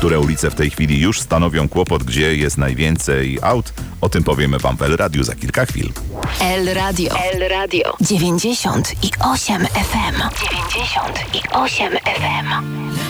Które ulice w tej chwili już stanowią kłopot, gdzie jest najwięcej aut? O tym powiemy Wam w El-Radiu za kilka chwil. El-Radio. 98 FM. 98 FM.